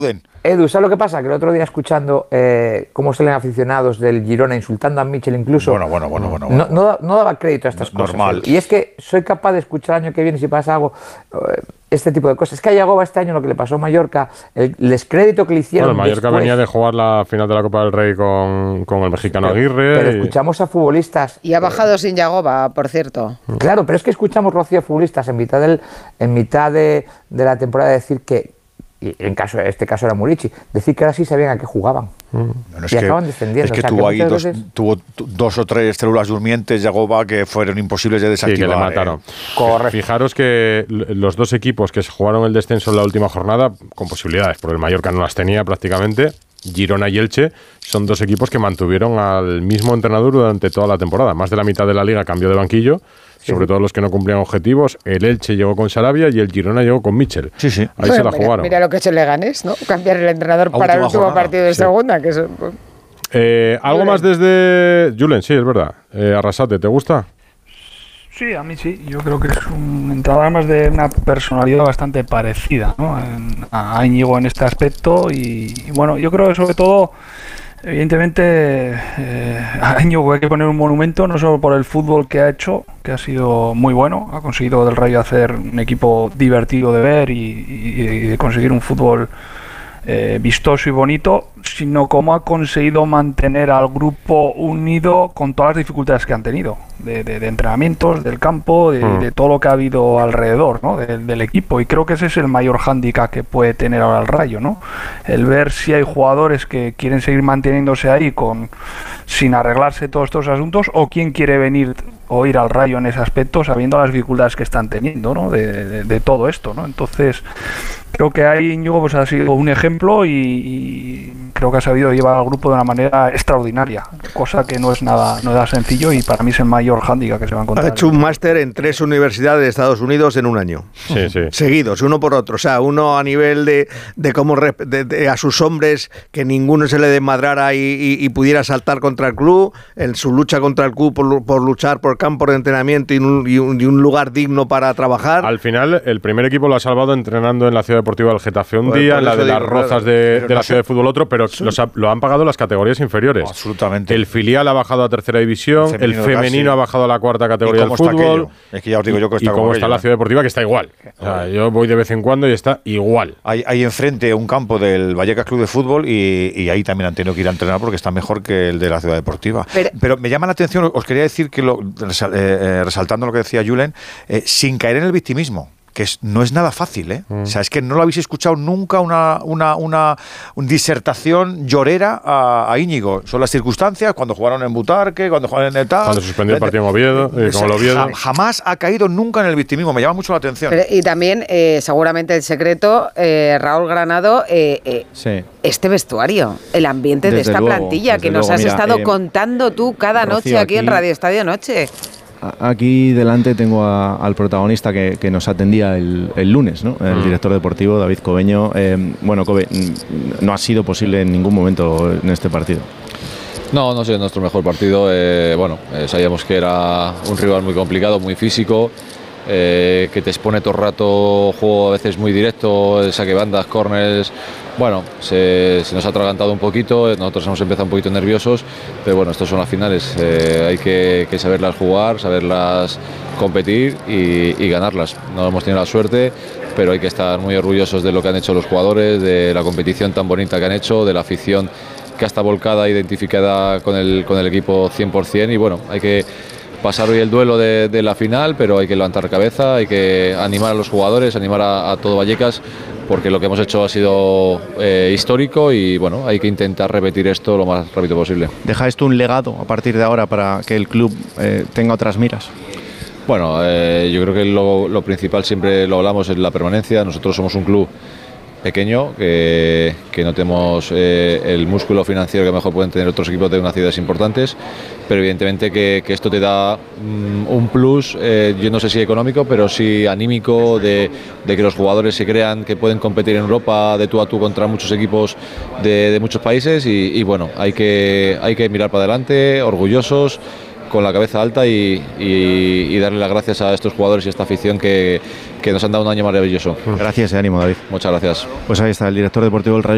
Edu, ¿sabes lo que pasa? Que el otro día escuchando cómo salen aficionados del Girona insultando a Michel incluso, no daba crédito a estas cosas. Normal. Y es que soy capaz de escuchar el año que viene, si pasa algo, este tipo de cosas. Es que a Yagoba este año lo que le pasó a Mallorca, el descrédito que le hicieron. Bueno, Mallorca después, venía de jugar la final de la Copa del Rey con el mexicano Aguirre. Pero escuchamos a futbolistas. Y ha bajado sin Yagoba, por cierto. Claro, pero es que escuchamos, Rocío, a futbolistas en mitad de la temporada decir que, y este caso era Murici, decir que ahora sí sabían a qué jugaban. Bueno, y acaban descendiendo. Es que tuvo dos o tres células durmientes, Yagoba, que fueron imposibles de desactivar. Sí, que le mataron. Correcto. Fijaros que los dos equipos que jugaron el descenso en la última jornada, con posibilidades, porque el Mallorca no las tenía prácticamente, Girona y Elche, son dos equipos que mantuvieron al mismo entrenador durante toda la temporada. Más de la mitad de la liga cambió de banquillo, sobre todo los que no cumplían objetivos. El Elche llegó con Sarabia y el Girona llegó con Michel. Sí. Ahí bueno, se la jugaron. Mira lo que ha hecho el Leganés, ¿no? Cambiar el entrenador para el último partido de segunda. Que es, algo más desde Julen, sí, es verdad. Arrasate, ¿te gusta? Sí, a mí sí. Yo creo que es un entrenador además de una personalidad bastante parecida, ¿no? A Íñigo en este aspecto. Y bueno, yo creo que sobre todo, evidentemente, a Íñigo hay que poner un monumento, no solo por el fútbol que ha hecho, que ha sido muy bueno. Ha conseguido del Rayo hacer un equipo divertido de ver y de conseguir un fútbol vistoso y bonito, sino cómo ha conseguido mantener al grupo unido con todas las dificultades que han tenido, de entrenamientos, del campo, de todo lo que ha habido alrededor, ¿no? del equipo. Y creo que ese es el mayor hándicap que puede tener ahora el Rayo, ¿no? El ver si hay jugadores que quieren seguir manteniéndose ahí sin arreglarse todos estos asuntos, o quién quiere venir o ir al Rayo en ese aspecto sabiendo las dificultades que están teniendo, ¿no? de todo esto, ¿no? Entonces creo que ahí Íñigo pues ha sido un ejemplo y creo que ha sabido llevar al grupo de una manera extraordinaria, cosa que no es nada sencillo, y para mí es el mayor hándicap que se va a encontrar. Ha hecho un máster en 3 universidades de Estados Unidos en un año. Sí. Seguidos, uno por otro. O sea, uno a nivel de cómo a sus hombres, que ninguno se le desmadrara y pudiera saltar contra el club, en su lucha contra el club por luchar por campo de entrenamiento y un lugar digno para trabajar. Al final, el primer equipo lo ha salvado entrenando en la Ciudad Deportiva del Getafe un día, en la de las Rozas de la Ciudad de Fútbol otro, pero lo han pagado las categorías inferiores. Absolutamente. El filial ha bajado a tercera división, el femenino ha bajado a la cuarta categoría del fútbol. Es que ya os digo yo que está y cómo está la Ciudad Deportiva, que está igual. O sea, yo voy de vez en cuando y está igual. Hay enfrente un campo del Vallecas Club de Fútbol y ahí también han tenido que ir a entrenar porque está mejor que el de la Ciudad Deportiva. Pero me llama la atención, os quería decir que resaltando lo que decía Julen, sin caer en el victimismo, que no es nada fácil, ¿eh? O sea, es que no lo habéis escuchado nunca una disertación llorera a Íñigo. Son las circunstancias, cuando jugaron en Butarque, cuando jugaron en Etal. Cuando suspendió el partido en Oviedo, como el Oviedo. Jamás ha caído nunca en el victimismo, me llama mucho la atención. Y también, seguramente el secreto, Raúl Granado, sí. Este vestuario, el ambiente de esta plantilla que nos has estado contando tú cada noche aquí en Radio Estadio Noche. Aquí delante tengo al protagonista que nos atendía el lunes, ¿no? El director deportivo, David Cobeño. Bueno, Kobe, no ha sido posible en ningún momento en este partido. No ha sido nuestro mejor partido. Sabíamos que era un rival muy complicado, muy físico, que te expone todo el rato, juego a veces muy directo, saque bandas, córners. Bueno, se nos ha atragantado un poquito, nosotros hemos empezado un poquito nerviosos, pero bueno, estas son las finales, hay que saberlas jugar, saberlas competir y ganarlas. No hemos tenido la suerte, pero hay que estar muy orgullosos de lo que han hecho los jugadores, de la competición tan bonita que han hecho, de la afición que está volcada, identificada con el equipo 100%, y bueno, hay que pasar hoy el duelo de la final, pero hay que levantar cabeza, hay que animar a los jugadores, animar a todo Vallecas, porque lo que hemos hecho ha sido histórico y bueno, hay que intentar repetir esto lo más rápido posible. ¿Deja esto un legado a partir de ahora para que el club tenga otras miras? Bueno, yo creo que lo principal, siempre lo hablamos, es la permanencia. Nosotros somos un club pequeño, que no tenemos el músculo financiero que mejor pueden tener otros equipos de unas ciudades importantes, pero evidentemente que esto te da un plus, yo no sé si económico, pero sí anímico, de que los jugadores se crean que pueden competir en Europa de tú a tú contra muchos equipos de muchos países, y bueno, hay que mirar para adelante, orgullosos, con la cabeza alta, y darle las gracias a estos jugadores y a esta afición que nos han dado un año maravilloso. Gracias y ánimo, David. Muchas gracias. Pues ahí está el director deportivo del Rayo.